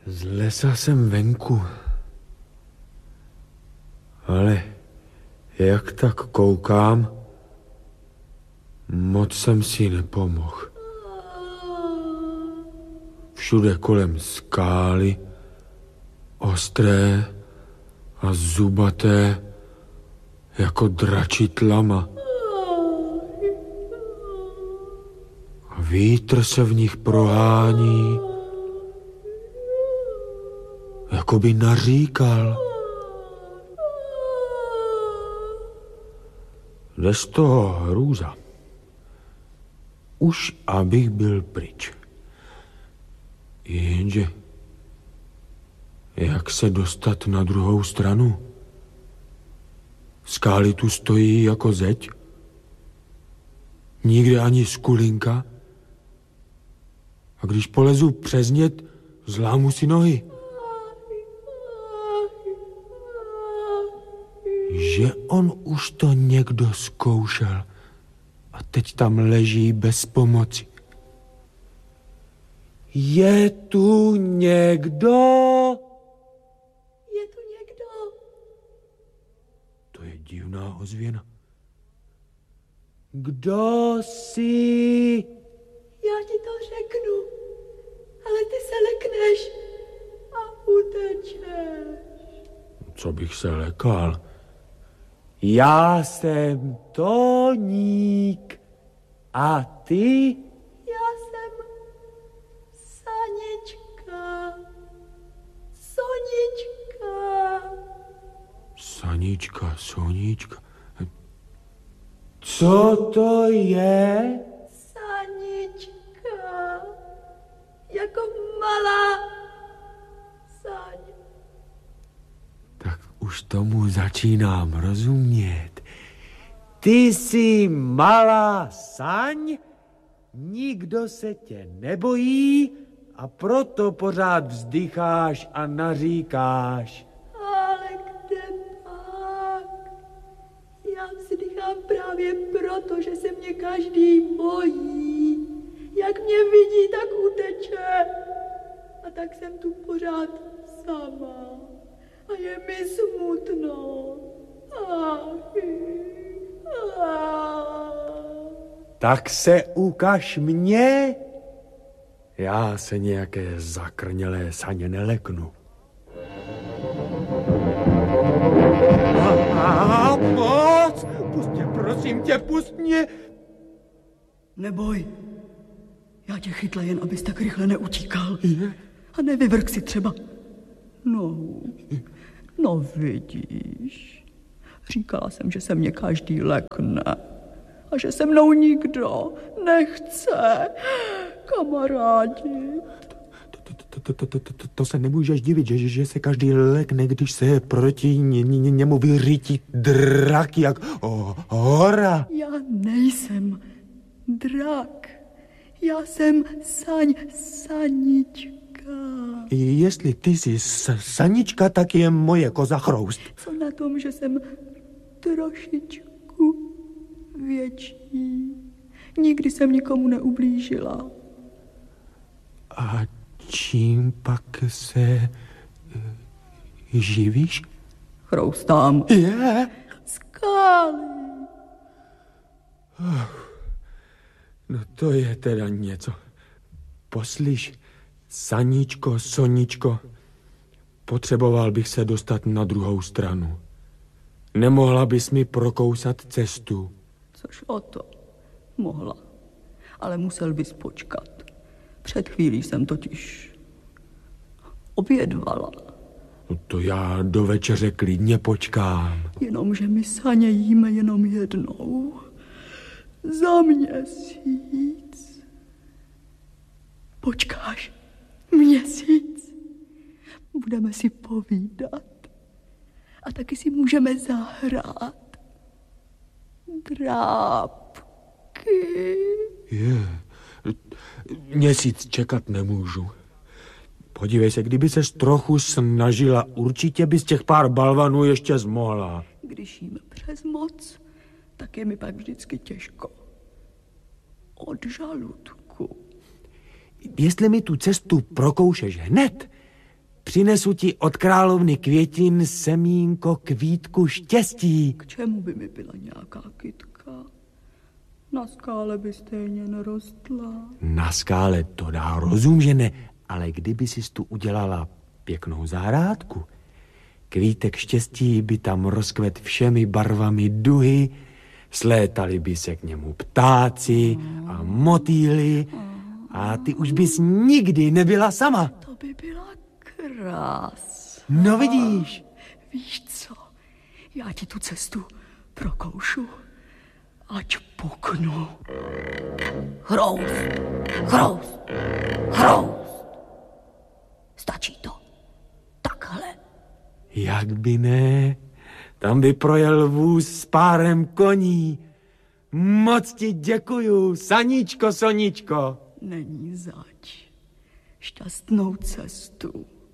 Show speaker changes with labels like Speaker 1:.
Speaker 1: Z lesa jsem venku, ale jak tak koukám, moc jsem si nepomohl. Všude kolem skály, ostré a zubaté, jako dračí tlama. A vítr se v nich prohání, jako by naříkal. Jde z toho hrůza. Už abych byl pryč. Jenže jak se dostat na druhou stranu? Skály tu stojí jako zeď. Nikde ani skulinka. A když polezu přes ně, zlámu si nohy. Že on už to někdo zkoušel a teď tam leží bez pomoci. Je tu někdo?
Speaker 2: Je tu někdo?
Speaker 1: To je divná ozvěna. Kdo jsi?
Speaker 2: Já ti to řeknu, ale ty se lekneš a utečeš.
Speaker 1: Co bych se lekal? Já jsem Toník. A ty?
Speaker 2: Já jsem Sanička. Sonička.
Speaker 1: Sanička, Soníčka. Co to je?
Speaker 2: Sanička. Jako malá saň.
Speaker 1: Tak už tomu začínám rozumět. Ty jsi malá saň, nikdo se tě nebojí a proto pořád vzdycháš a naříkáš.
Speaker 2: Ale kde pak? Já vzdychám právě proto, že se mě každý bojí. Jak mě vidí, tak uteče. A tak jsem tu pořád sama. A je mi smutno.
Speaker 1: Tak se ukaž mě. Já se nějaké zakrnělé saně neleknu. Moc! Pust mě, prosím tě, pust mě!
Speaker 2: Neboj. Já tě chytla jen, abys tak rychle neutíkal. A nevyvrk si třeba nohu. No vidíš. Říkala jsem, že se mě každý lekne. A že se mnou nikdo nechce kamarádit.
Speaker 1: To se nemůžeš divit, že se každý lekne, když se proti němu vyřítí drak jak hora.
Speaker 2: Já nejsem drak. Já jsem Sanička.
Speaker 1: Jestli ty jsi Sanička, tak je moje koza Chroust.
Speaker 2: Co na tom, že jsem trošičku větší? Nikdy jsem nikomu neublížila.
Speaker 1: A čím pak se živíš?
Speaker 2: Chroustám.
Speaker 1: Je?
Speaker 2: Skály.
Speaker 1: No to je teda něco. Poslyš, Saničko, Soničko, potřeboval bych se dostat na druhou stranu. Nemohla bys mi prokousat cestu?
Speaker 2: Což o to. Mohla. Ale musel bys počkat. Před chvílí jsem totiž obědvala.
Speaker 1: No to já do večeře klidně počkám.
Speaker 2: Jenomže my saně jíme jenom jednou. Za měsíc. Počkáš měsíc? Budeme si povídat. A taky si můžeme zahrát. Drápky.
Speaker 1: Měsíc čekat nemůžu. Podívej se, kdyby ses trochu snažila, určitě bys těch pár balvanů ještě zmohla.
Speaker 2: Když jím přes moc, tak je mi pak vždycky těžko. Od žaludku.
Speaker 1: Jestli mi tu cestu prokoušeš hned, přinesu ti od královny květin semínko kvítku štěstí.
Speaker 2: K čemu by mi byla nějaká kytka? Na skále by stejně nerostla.
Speaker 1: Na skále to dá rozum, že ne, ale kdyby si tu udělala pěknou zahrádku, kvítek štěstí by tam rozkvet všemi barvami duhy, slétali by se k němu ptáci a motýly a ty už bys nikdy nebyla sama.
Speaker 2: To by byla krás.
Speaker 1: No vidíš.
Speaker 2: Víš co, já ti tu cestu prokoušu, ať puknu. Chroust, chroust, chroust. Stačí to. Takhle.
Speaker 1: Jak by ne? Tam by projel vůz s párem koní. Moc ti děkuju, Saníčko, Soníčko.
Speaker 2: Není zač. Šťastnou cestu.